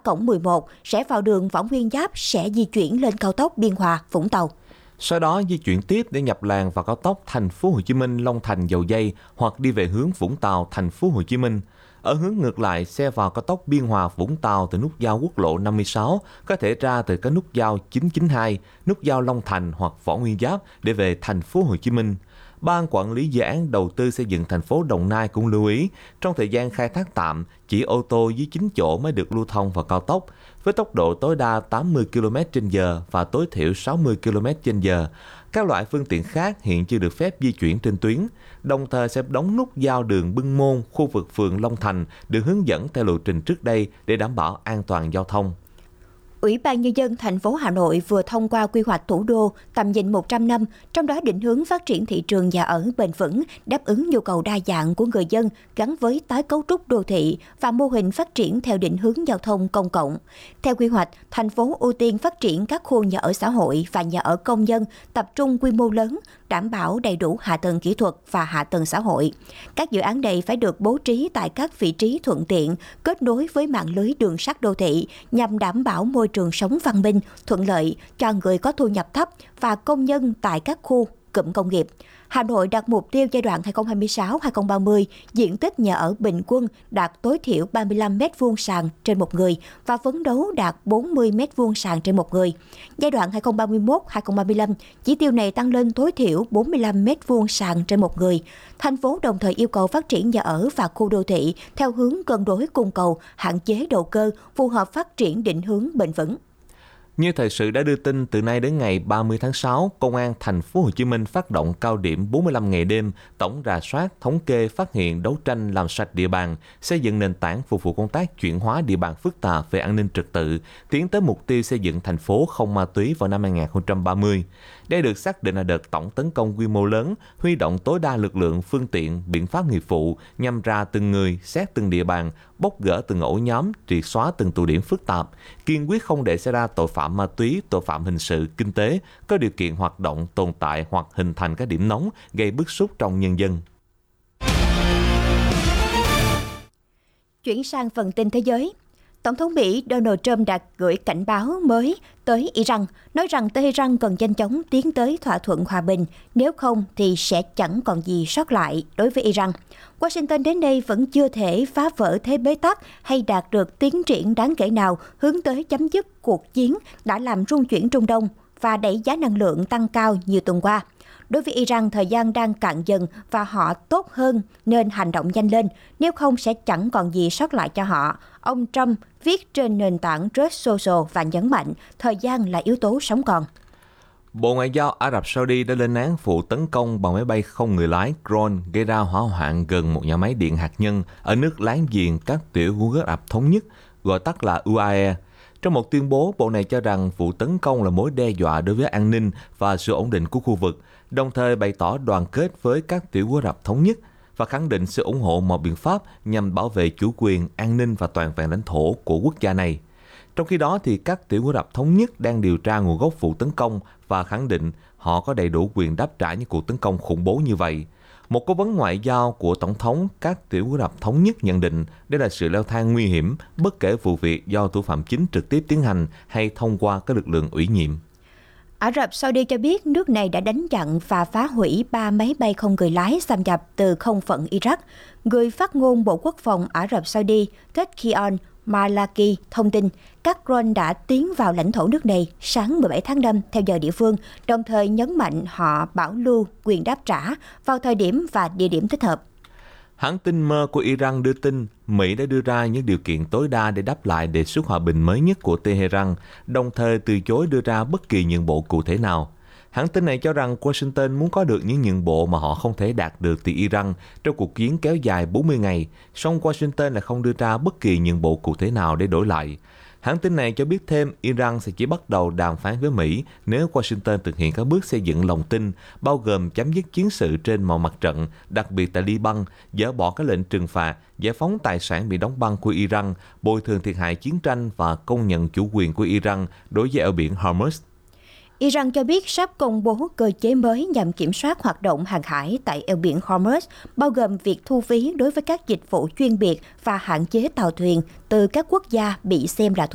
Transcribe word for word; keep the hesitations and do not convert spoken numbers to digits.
cổng mười một sẽ vào đường Võ Nguyên Giáp sẽ di chuyển lên cao tốc Biên Hòa - Vũng Tàu. Sau đó di chuyển tiếp để nhập làn vào cao tốc Thành phố Hồ Chí Minh - Long Thành - Dầu Giây hoặc đi về hướng Vũng Tàu - Thành phố Hồ Chí Minh. Ở hướng ngược lại, xe vào cao tốc Biên Hòa - Vũng Tàu từ nút giao quốc lộ năm mươi sáu có thể ra từ các nút giao chín chín hai, nút giao Long Thành hoặc Võ Nguyên Giáp để về Thành phố Hồ Chí Minh. Ban quản lý dự án đầu tư xây dựng thành phố Đồng Nai cũng lưu ý, trong thời gian khai thác tạm, chỉ ô tô dưới chín chỗ mới được lưu thông vào cao tốc, với tốc độ tối đa tám mươi ki lô mét trên giờ và tối thiểu sáu mươi ki lô mét trên giờ. Các loại phương tiện khác hiện chưa được phép di chuyển trên tuyến, đồng thời sẽ đóng nút giao đường Bưng Môn, khu vực phường Long Thành được hướng dẫn theo lộ trình trước đây để đảm bảo an toàn giao thông. Ủy ban Nhân dân thành phố Hà Nội vừa thông qua quy hoạch thủ đô tầm nhìn một trăm năm, trong đó định hướng phát triển thị trường nhà ở bền vững, đáp ứng nhu cầu đa dạng của người dân gắn với tái cấu trúc đô thị và mô hình phát triển theo định hướng giao thông công cộng. Theo quy hoạch, thành phố ưu tiên phát triển các khu nhà ở xã hội và nhà ở công nhân tập trung quy mô lớn, đảm bảo đầy đủ hạ tầng kỹ thuật và hạ tầng xã hội. Các dự án này phải được bố trí tại các vị trí thuận tiện, kết nối với mạng lưới đường sắt đô thị nhằm đảm bảo môi trường sống văn minh, thuận lợi cho người có thu nhập thấp và công nhân tại các khu cụm công nghiệp. Hà Nội đặt mục tiêu giai đoạn hai không hai sáu đến hai không ba mươi, diện tích nhà ở bình quân đạt tối thiểu ba mươi lăm mét vuông sàn trên một người và phấn đấu đạt bốn mươi mét vuông sàn trên một người. Giai đoạn hai không ba mốt đến hai không ba lăm, chỉ tiêu này tăng lên tối thiểu bốn mươi lăm mét vuông sàn trên một người. Thành phố đồng thời yêu cầu phát triển nhà ở và khu đô thị theo hướng cân đối cung cầu, hạn chế đầu cơ, phù hợp phát triển định hướng bền vững. Như thời sự đã đưa tin, từ nay đến ngày ba mươi tháng sáu, Công an Thành phố Hồ Chí Minh phát động cao điểm bốn mươi lăm ngày đêm, tổng rà soát, thống kê, phát hiện, đấu tranh, làm sạch địa bàn, xây dựng nền tảng phục vụ công tác chuyển hóa địa bàn phức tạp về an ninh trật tự, tiến tới mục tiêu xây dựng thành phố không ma túy vào năm hai không ba mươi. Đây được xác định là đợt tổng tấn công quy mô lớn, huy động tối đa lực lượng, phương tiện, biện pháp nghiệp vụ nhằm ra từng người, xét từng địa bàn, bóc gỡ từng ổ nhóm, triệt xóa từng tụ điểm phức tạp, kiên quyết không để xảy ra tội phạm ma túy, tội phạm hình sự, kinh tế, có điều kiện hoạt động, tồn tại hoặc hình thành các điểm nóng gây bức xúc trong nhân dân. Chuyển sang phần tin thế giới. Tổng thống Mỹ Donald Trump đã gửi cảnh báo mới tới Iran, nói rằng Tehran cần nhanh chóng tiến tới thỏa thuận hòa bình, nếu không thì sẽ chẳng còn gì sót lại đối với Iran. Washington đến nay vẫn chưa thể phá vỡ thế bế tắc hay đạt được tiến triển đáng kể nào hướng tới chấm dứt cuộc chiến đã làm rung chuyển Trung Đông và đẩy giá năng lượng tăng cao nhiều tuần qua. Đối với Iran, thời gian đang cạn dần và họ tốt hơn nên hành động nhanh lên, nếu không sẽ chẳng còn gì sót lại cho họ. Ông Trump viết trên nền tảng Truth Social và nhấn mạnh thời gian là yếu tố sống còn. Bộ Ngoại giao Ả Rập Saudi đã lên án vụ tấn công bằng máy bay không người lái drone gây ra hỏa hoạn gần một nhà máy điện hạt nhân ở nước láng giềng các tiểu vương quốc Ả Rập Thống Nhất, gọi tắt là u a e. Trong một tuyên bố, bộ này cho rằng vụ tấn công là mối đe dọa đối với an ninh và sự ổn định của khu vực, đồng thời bày tỏ đoàn kết với các tiểu quốc Ả Rập Thống Nhất và khẳng định sự ủng hộ mọi biện pháp nhằm bảo vệ chủ quyền, an ninh và toàn vẹn lãnh thổ của quốc gia này. Trong khi đó, thì các tiểu quốc Ả Rập Thống Nhất đang điều tra nguồn gốc vụ tấn công và khẳng định họ có đầy đủ quyền đáp trả những cuộc tấn công khủng bố như vậy. Một cố vấn ngoại giao của Tổng thống các tiểu quốc Ả Rập Thống Nhất nhận định đây là sự leo thang nguy hiểm, bất kể vụ việc do thủ phạm chính trực tiếp tiến hành hay thông qua các lực lượng ủy nhiệm. Ả Rập Saudi cho biết nước này đã đánh chặn và phá hủy ba máy bay không người lái xâm nhập từ không phận Iraq. Người phát ngôn Bộ Quốc phòng Ả Rập Saudi Tedkion Malaki thông tin các drone đã tiến vào lãnh thổ nước này sáng mười bảy tháng năm theo giờ địa phương, đồng thời nhấn mạnh họ bảo lưu quyền đáp trả vào thời điểm và địa điểm thích hợp. Hãng tin mơ của Iran đưa tin Mỹ đã đưa ra những điều kiện tối đa để đáp lại đề xuất hòa bình mới nhất của Tehran, đồng thời từ chối đưa ra bất kỳ nhượng bộ cụ thể nào. Hãng tin này cho rằng Washington muốn có được những nhượng bộ mà họ không thể đạt được từ Iran trong cuộc chiến kéo dài bốn mươi ngày, song Washington lại không đưa ra bất kỳ nhượng bộ cụ thể nào để đổi lại. Hãng tin này cho biết thêm Iran sẽ chỉ bắt đầu đàm phán với Mỹ nếu Washington thực hiện các bước xây dựng lòng tin, bao gồm chấm dứt chiến sự trên mọi mặt trận, đặc biệt tại Liban, dỡ bỏ các lệnh trừng phạt, giải phóng tài sản bị đóng băng của Iran, bồi thường thiệt hại chiến tranh và công nhận chủ quyền của Iran đối với eo biển Hormuz. Iran cho biết sắp công bố cơ chế mới nhằm kiểm soát hoạt động hàng hải tại eo biển Hormuz, bao gồm việc thu phí đối với các dịch vụ chuyên biệt và hạn chế tàu thuyền từ các quốc gia bị xem là